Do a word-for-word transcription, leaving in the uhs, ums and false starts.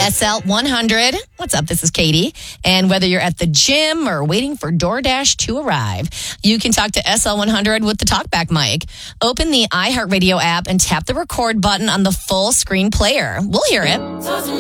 S L one hundred. What's up? This is Katie. And whether you're at the gym or waiting for DoorDash to arrive, you can talk to S L one hundred with the TalkBack mic. Open the iHeartRadio app and tap the record button on the full screen player. We'll hear it.